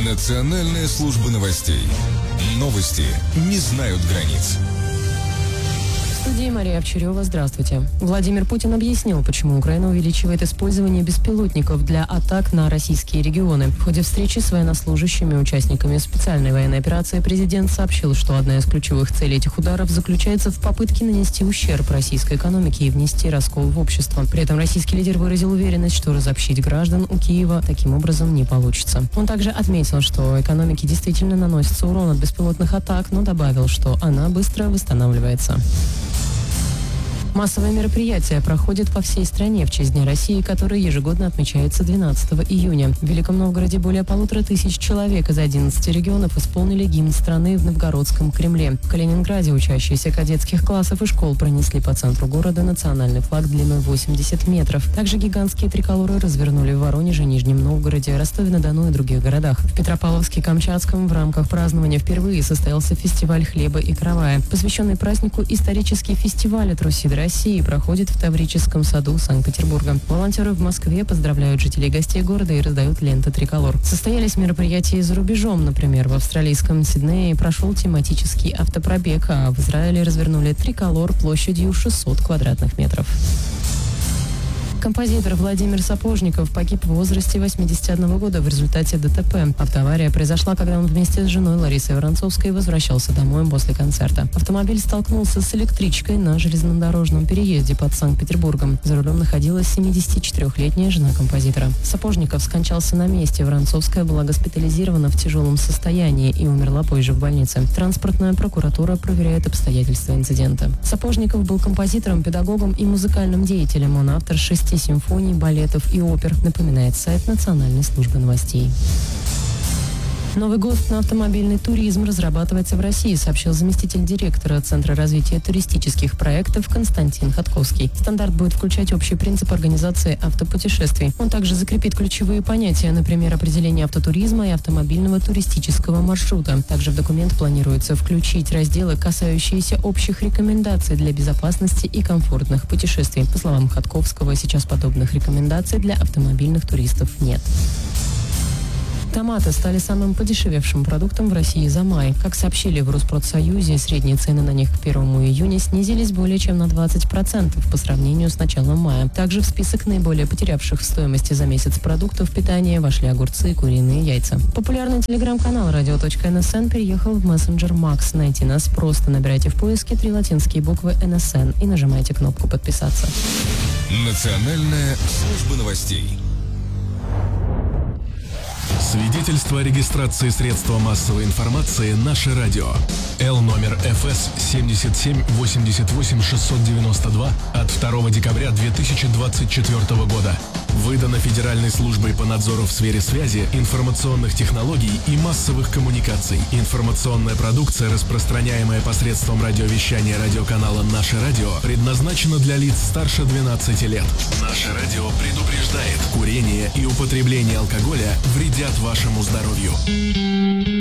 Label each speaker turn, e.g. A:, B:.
A: Национальная служба новостей. Новости не знают границ.
B: В студии Мария Овчарева. Здравствуйте. Владимир Путин объяснил, почему Украина увеличивает использование беспилотников для атак на российские регионы. В ходе встречи с военнослужащими, участниками специальной военной операции, президент сообщил, что одна из ключевых целей этих ударов заключается в попытке нанести ущерб российской экономике и внести раскол в общество. При этом российский лидер выразил уверенность, что разобщить граждан у Киева таким образом не получится. Он также отметил, что экономике действительно наносится урон от беспилотных атак, но добавил, что она быстро восстанавливается. Массовое мероприятие проходит по всей стране в честь Дня России, который ежегодно отмечается 12 июня. В Великом Новгороде более 1500 человек из 11 регионов исполнили гимн страны в Новгородском Кремле. В Калининграде учащиеся кадетских классов и школ пронесли по центру города национальный флаг длиной 80 метров. Также гигантские триколоры развернули в Воронеже, Нижнем Новгороде, Ростове-на-Дону и других городах. В Петропавловске-Камчатском в рамках празднования впервые состоялся фестиваль хлеба и каравая. Посвященный празднику исторический фестиваль от Руси до России проходит в Таврическом саду Санкт-Петербурга. Волонтеры в Москве поздравляют жителей и гостей города и раздают ленты триколор. Состоялись мероприятия и за рубежом. Например, в австралийском Сиднее прошел тематический автопробег, а в Израиле развернули триколор площадью 600 квадратных метров. Композитор Владимир Сапожников погиб в возрасте 81 года в результате ДТП. Автоавария произошла, когда он вместе с женой Ларисой Воронцовской возвращался домой после концерта. Автомобиль столкнулся с электричкой на железнодорожном переезде под Санкт-Петербургом. За рулем находилась 74-летняя жена композитора. Сапожников скончался на месте. Воронцовская была госпитализирована в тяжелом состоянии и умерла позже в больнице. Транспортная прокуратура проверяет обстоятельства инцидента. Сапожников был композитором, педагогом и музыкальным деятелем. Он автор 6 симфоний, балетов и опер, напоминает сайт Национальной службы новостей. Новый ГОСТ на автомобильный туризм разрабатывается в России, сообщил заместитель директора Центра развития туристических проектов Константин Ходковский. Стандарт будет включать общий принцип организации автопутешествий. Он также закрепит ключевые понятия, например, определение автотуризма и автомобильного туристического маршрута. Также в документ планируется включить разделы, касающиеся общих рекомендаций для безопасности и комфортных путешествий. По словам Ходковского, сейчас подобных рекомендаций для автомобильных туристов нет. Томаты стали самым подешевевшим продуктом в России за май. Как сообщили в Росспродсоюзе, средние цены на них к 1 июня снизились более чем на 20% по сравнению с началом мая. Также в список наиболее потерявших в стоимости за месяц продуктов питания вошли огурцы и куриные яйца. Популярный телеграм-канал radio.nsn переехал в мессенджер Max. Найти нас просто набирайте в поиске 3 латинские буквы NSN и нажимайте кнопку «Подписаться».
A: Национальная служба новостей.
C: Свидетельство о регистрации средства массовой информации «Наше радио». Л номер ФС 7788692 от 2 декабря 2024 года. Выдано Федеральной службой по надзору в сфере связи, информационных технологий и массовых коммуникаций. Информационная продукция, распространяемая посредством радиовещания радиоканала «Наше радио», предназначена для лиц старше 12 лет. «Наше радио» предупреждает: курение и употребление алкоголя вредят вашему здоровью.